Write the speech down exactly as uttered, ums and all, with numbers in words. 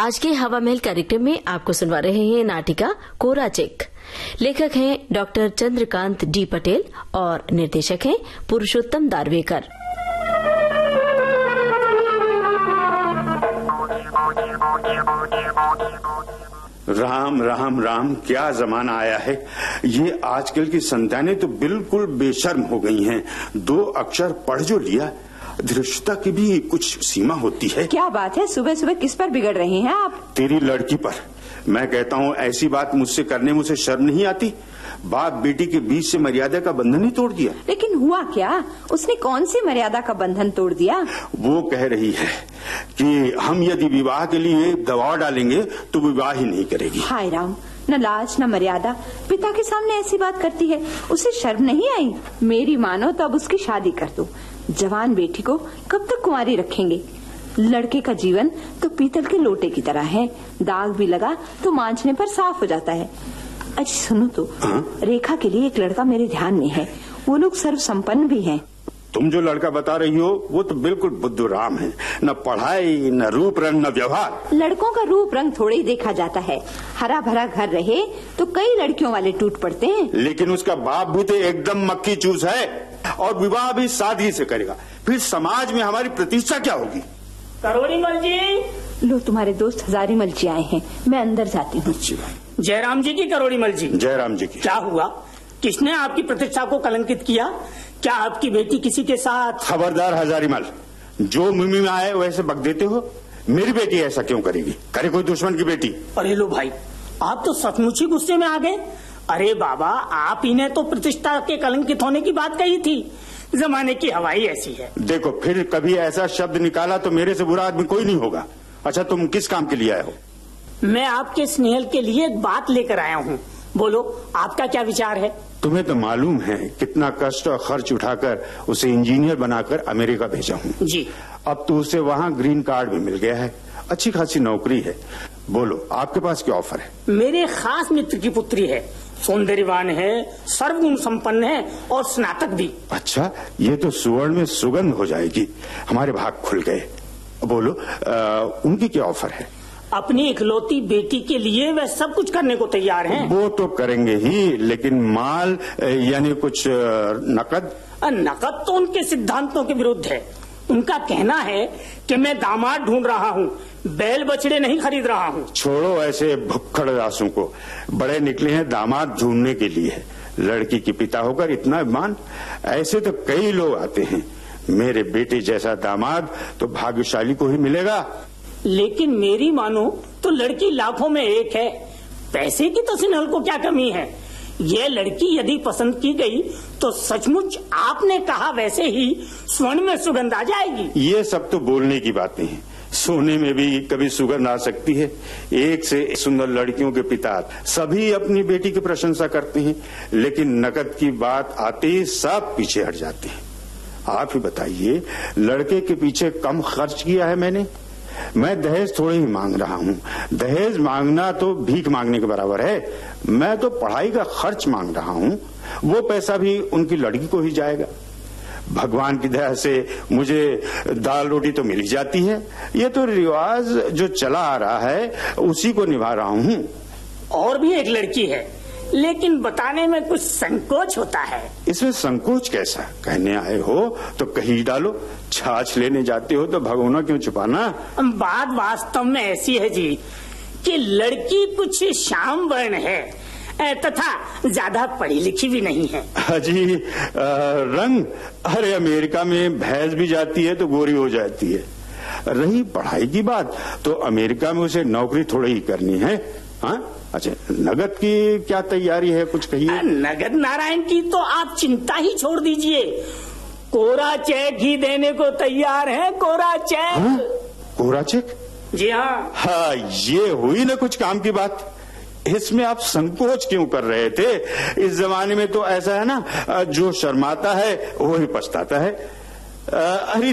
आज के हवा महल कार्यक्रम में आपको सुनवा रहे हैं नाटिका कोरा चेक। लेखक हैं डॉक्टर चंद्रकांत डी पटेल और निर्देशक हैं पुरुषोत्तम दारवेकर। राम राम राम, क्या जमाना आया है। ये आजकल की संतानें तो बिल्कुल बेशर्म हो गई हैं। दो अक्षर पढ़ जो लिया, धृष्टता की भी कुछ सीमा होती है। क्या बात है, सुबह सुबह किस पर बिगड़ रहे हैं आप? तेरी लड़की पर। मैं कहता हूँ ऐसी बात मुझसे करने मुझे शर्म नहीं आती। बाप बेटी के बीच से मर्यादा का बंधन ही तोड़ दिया। लेकिन हुआ क्या? उसने कौन सी मर्यादा का बंधन तोड़ दिया? वो कह रही है कि हम यदि विवाह के लिए दबाव डालेंगे तो विवाह ही नहीं करेगी। हाय राम, न लाज न मर्यादा, पिता के सामने ऐसी बात करती है। उसे शर्म नहीं आई? मेरी मानो तो अब उसकी शादी कर दो। जवान बेटी को कब तक कुंवारी रखेंगे? लड़के का जीवन तो पीतल के लोटे की तरह है, दाग भी लगा तो मांझने पर साफ हो जाता है। अच्छा सुनो तो, रेखा के लिए एक लड़का मेरे ध्यान में है। वो लोग सर्व संपन्न भी हैं। तुम जो लड़का बता रही हो वो तो बिल्कुल बुद्धूराम है। न पढ़ाई, न रूप रंग, न व्यवहार। लड़कों का रूप रंग थोड़े ही देखा जाता है। हरा भरा घर रहे तो कई लड़कियों वाले टूट पड़ते हैं। लेकिन उसका बाप भी तो एकदम मक्खी चूस है और विवाह भी सादगी से करेगा। फिर समाज में हमारी प्रतिष्ठा क्या होगी? करोड़ी मल जी। लो, तुम्हारे दोस्त हजारीमल जी आए हैं, मैं अंदर जाती हूँ। जयराम जी की करोड़ी मल जी। जयराम जी की। क्या हुआ? किसने आपकी प्रतिष्ठा को कलंकित किया? क्या आपकी बेटी किसी के साथ? खबरदार हजारीमल, जो मुंह में आए वैसे बक देते हो। मेरी बेटी ऐसा क्यों करेगी? करे कोई दुश्मन की बेटी? अरे लो भाई, आप तो सचमुच ही गुस्से में आ गए। अरे बाबा, आप ही ने तो प्रतिष्ठा के कलंकित होने की बात कही थी। जमाने की हवाई ऐसी है। देखो, फिर कभी ऐसा शब्द निकाला तो मेरे से बुरा आदमी कोई नहीं होगा। अच्छा, तुम किस काम के लिए आए हो? मैं आपके स्नेहल के लिए एक बात लेकर आया हूँ। बोलो, आपका क्या विचार है? तुम्हें तो मालूम है कितना कष्ट और खर्च उठाकर उसे इंजीनियर बनाकर अमेरिका भेजा हूँ जी। अब तो उसे वहाँ ग्रीन कार्ड भी मिल गया है, अच्छी खासी नौकरी है। बोलो, आपके पास क्या ऑफर है? मेरे खास मित्र की पुत्री है, सौंदर्यवान है, सर्वगुण संपन्न है और स्नातक भी। अच्छा, ये तो सुवर्ण में सुगंध हो जाएगी। हमारे भाग खुल गए। बोलो, आ, उनकी क्या ऑफर है? अपनी इकलौती बेटी के लिए वह सब कुछ करने को तैयार हैं। वो तो करेंगे ही, लेकिन माल यानी कुछ नकद? नकद तो उनके सिद्धांतों के विरुद्ध है। उनका कहना है कि मैं दामाद ढूंढ रहा हूँ, बैल बछड़े नहीं खरीद रहा हूँ। छोड़ो ऐसे भुक्खड़ दासों को, बड़े निकले हैं दामाद ढूंढने के लिए। लड़की की पिता होकर इतना अभिमान? ऐसे तो कई लोग आते हैं। मेरे बेटे जैसा दामाद तो भाग्यशाली को ही मिलेगा। लेकिन मेरी मानो तो लड़की लाखों में एक है। पैसे की तो स्नेहल को क्या कमी है? ये लड़की यदि पसंद की गई तो सचमुच आपने कहा वैसे ही स्वर्ण में सुगंध आ जाएगी। ये सब तो बोलने की बातें हैं। सोने में भी कभी सुगंध आ सकती है। एक से सुंदर लड़कियों के पिता सभी अपनी बेटी की प्रशंसा करते हैं, लेकिन नकद की बात आते ही सब पीछे हट जाते हैं। आप ही बताइए, लड़के के पीछे कम खर्च किया है मैंने? मैं दहेज थोड़ी ही मांग रहा हूँ। दहेज मांगना तो भीख मांगने के बराबर है। मैं तो पढ़ाई का खर्च मांग रहा हूँ, वो पैसा भी उनकी लड़की को ही जाएगा। भगवान की दया से मुझे दाल रोटी तो मिल ही जाती है। ये तो रिवाज जो चला आ रहा है उसी को निभा रहा हूँ। और भी एक लड़की है, लेकिन बताने में कुछ संकोच होता है। इसमें संकोच कैसा? कहने आए हो तो कहीं डालो। छाछ लेने जाते हो तो भगोना क्यों छुपाना? बात वास्तव में ऐसी है जी कि लड़की कुछ श्याम वर्ण है तथा ज्यादा पढ़ी लिखी भी नहीं है। जी, रंग? अरे अमेरिका में भैंस भी जाती है तो गोरी हो जाती है। रही पढ़ाई की बात, तो अमेरिका में उसे नौकरी थोड़ी ही करनी है। हाँ, अच्छा, नगद की क्या तैयारी है, कुछ कहिए। नगद नारायण की तो आप चिंता ही छोड़ दीजिए। कोरा चेक ही देने को तैयार है। कोरा चेक। हाँ? कोरा चेक? जी हाँ। हाँ, ये हुई ना कुछ काम की बात। इसमें आप संकोच क्यों कर रहे थे? इस जमाने में तो ऐसा है ना, जो शर्माता है वो ही पछताता है। अरे